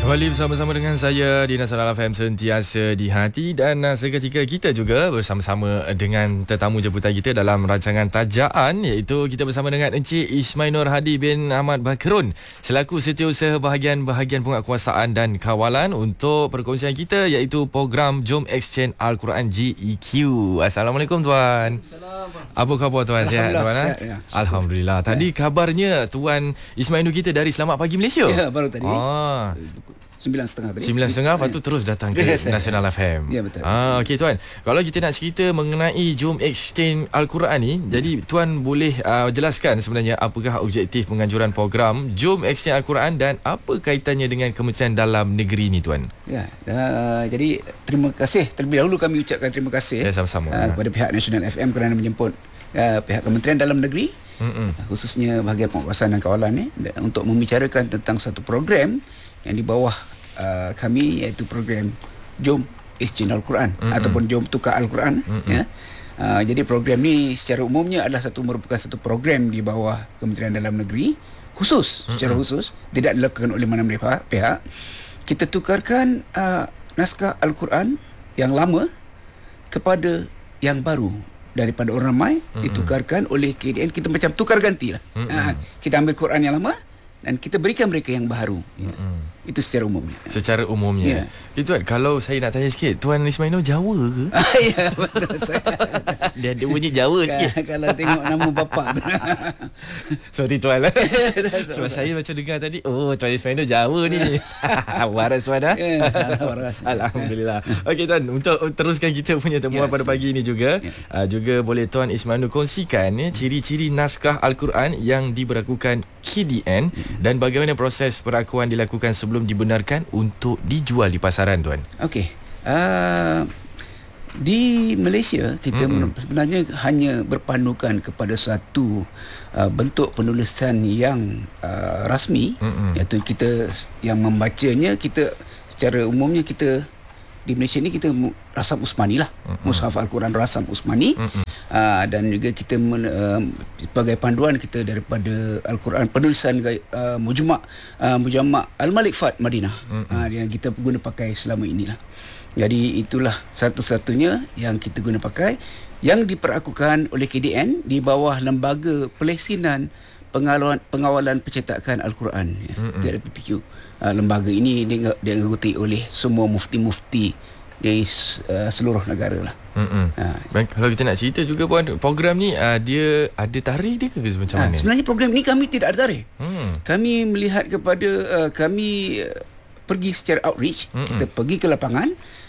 Kembali bersama-sama dengan saya di Nasional FM sentiasa di hati, dan seketika kita juga bersama-sama dengan tetamu jemputan kita dalam rancangan Tajaan, iaitu kita bersama dengan Encik Ismail Nur Hadi bin Ahmad Bakrun selaku Setiausaha Bahagian Penguatkuasaan dan Kawalan untuk perkongsian kita, iaitu program Jom Exchange Al-Quran GEQ. Assalamualaikum tuan. Assalamualaikum. Apa khabar tuan? Sihat tuan? Sihat, ya. Alhamdulillah. Tadi kabarnya tuan Ismail Nur kita dari Selamat Pagi Malaysia. Ya, baru tadi. 9.30 tadi. 9.30 lepas tu terus datang ke Nasional FM. Ya, betul. Okey tuan. Kalau kita nak cerita mengenai Jom Exchange Al-Quran ni, jadi tuan boleh jelaskan sebenarnya apakah objektif penganjuran program Jom Exchange Al-Quran dan apa kaitannya dengan Kementerian Dalam Negeri ni tuan? Ya, jadi terima kasih. Terlebih dahulu kami ucapkan terima kasih sama-sama kepada pihak Nasional FM kerana menjemput pihak Kementerian Dalam Negeri, khususnya bahagian penguasaan dan kawalan ni, untuk membicarakan tentang satu program yang di bawah kami, iaitu program Jom Exchange Al-Quran ataupun Jom Tukar Al-Quran. Ya. Jadi program ni secara umumnya adalah merupakan satu program di bawah Kementerian Dalam Negeri, secara khusus tidak dilakukan oleh mana-mana pihak. Kita tukarkan naskah Al-Quran yang lama kepada yang baru. Daripada orang ramai ditukarkan oleh KDN. Kita macam tukar gantilah. Kita ambil Quran yang lama dan kita berikan mereka yang baru. Itu secara umumnya. Secara umumnya. Jadi tuan, kalau saya nak tanya sikit, tuan Ismail Nur Jawa ke? Ya, betul. Dia ada bunyi Jawa sikit. Kalau tengok nama bapa tu. Sorry tuan lah. Sebab saya macam dengar tadi, tuan Ismail Nur Jawa ni. Waras tuan dah. Waras. Alhamdulillah. Okey tuan, untuk teruskan kita punya temuan pada pagi ini juga, juga boleh tuan Ismail Nur kongsikan ciri-ciri naskah Al-Quran yang diberlakukan KDN dan bagaimana proses perakuan dilakukan sebelum dibenarkan untuk dijual di pasaran tuan. Okey. Di Malaysia kita sebenarnya hanya berpandukan kepada satu bentuk penulisan yang rasmi, iaitu kita yang membacanya, kita secara umumnya kita di Malaysia ni kita Rasam Usmani lah, Mushaf Al-Quran Rasam Usmani. Dan juga kita sebagai panduan kita daripada Al-Quran penulisan Mujma' Al-Malik Fad Madinah, yang kita guna pakai selama inilah. Jadi itulah satu-satunya yang kita guna pakai, yang diperakukan oleh KDN di bawah Lembaga Pelesinan Pengawalan Percetakan Al-Quran, TLPPQ. Lembaga ini dianggoti oleh semua mufti-mufti dari seluruh negara lah. Baik, kalau kita nak cerita juga pun, program ni dia ada tarikh dia ke macam mana? Sebenarnya program ni kami tidak ada tarikh. Kami melihat kepada kami pergi secara outreach, kita pergi ke lapangan.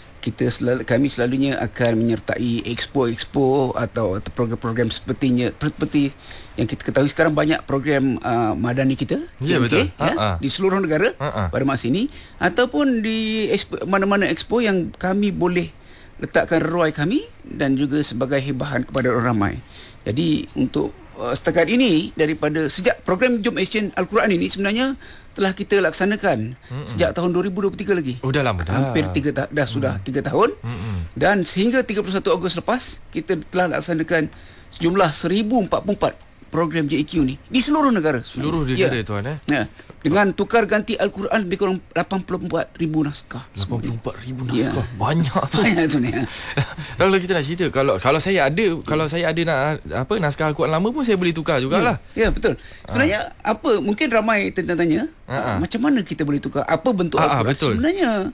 Kami selalunya akan menyertai expo atau program-program seperti yang kita ketahui sekarang banyak program madani kita, betul. Di seluruh negara pada masa ini, ataupun di mana-mana expo yang kami boleh letakkan ruai kami dan juga sebagai hibahan kepada orang ramai. Jadi untuk setakat ini, daripada sejak program Jom Exchange Al-Quran ini sebenarnya telah kita laksanakan sejak tahun 2023 lagi. Dah lama dah. Hampir 3 sudah 3 tahun. Dan sehingga 31 Ogos lepas kita telah laksanakan sejumlah 1044 program JEQ ni di seluruh negara. Seluruh negara tuan Dengan tukar ganti Al-Quran lebih kurang 84,000 naskah. 84,000 naskah. Banyak tu. Banyak tu ni. Kalau kita nak cerita, kalau saya ada nak naskah Al-Quran lama pun saya boleh tukar jugalah. Ya, betul. Sebenarnya mungkin ramai tanya macam mana kita boleh tukar, apa bentuk Al-Quran. Betul. Sebenarnya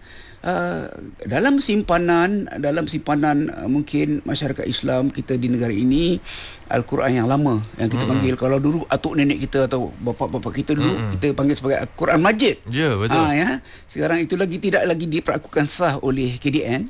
dalam simpanan mungkin masyarakat Islam kita di negara ini, Al-Quran yang lama yang kita panggil, kalau dulu atuk nenek kita atau bapa-bapa kita dulu kita panggil sebagai Al-Quran Majid. Ya, betul. Sekarang itu tidak lagi diperakukan sah oleh KDN.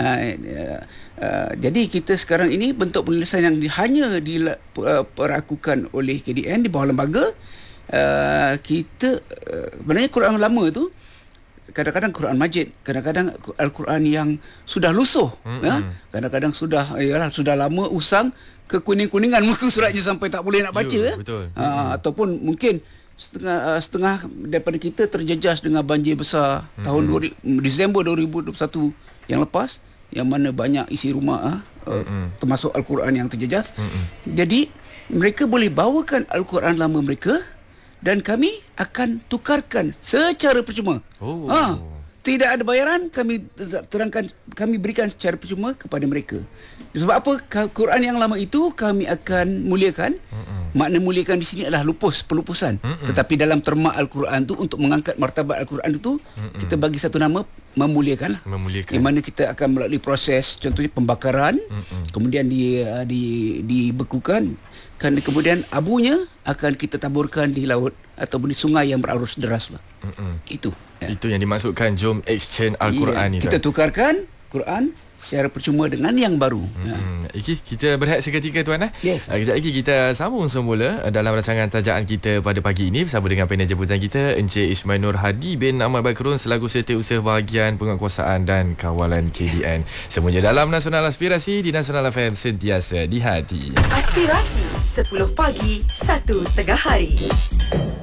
Jadi kita sekarang ini bentuk penulisan yang hanya diperakukan oleh KDN di bawah lembaga. Kita sebenarnya Quran lama tu kadang-kadang Quran Majid, kadang-kadang Al-Quran yang sudah lusuh, kadang-kadang sudah lama usang, kekuning-kuningan muka suratnya sampai tak boleh nak baca. Betul. Ataupun mungkin setengah daripada kita terjejas dengan banjir besar tahun Disember 2021 yang lepas, yang mana banyak isi rumah termasuk Al-Quran yang terjejas. Jadi mereka boleh bawakan Al-Quran lama mereka dan kami akan tukarkan secara percuma. Tidak ada bayaran, kami terangkan, kami berikan secara percuma kepada mereka. Sebab apa? Quran yang lama itu kami akan muliakan. Makna muliakan di sini adalah pelupusan. Tetapi dalam terma Al-Quran tu, untuk mengangkat martabat Al-Quran itu, kita bagi satu nama memuliakan. Di mana kita akan melalui proses, contohnya pembakaran, kemudian dibekukan, kemudian abunya akan kita taburkan di laut ataupun di sungai yang berarus deras lah. Itu yang dimaksudkan jom exchange Al-Quran ni. Kita tukarkan Quran secara percuma dengan yang baru. Iki, kita berehat seketika tuan. Yes. Kejap lagi kita sambung semula dalam rancangan tajaan kita pada pagi ini bersama dengan panel jemputan kita Encik Ismail Nur Hadi bin Ahmad Bakrun selaku Setiausaha Bahagian Penguatkuasaan dan Kawalan KDN. Semuanya dalam Nasional Aspirasi di Nasional FM, sentiasa di hati. Aspirasi 10 pagi 1 tengah hari.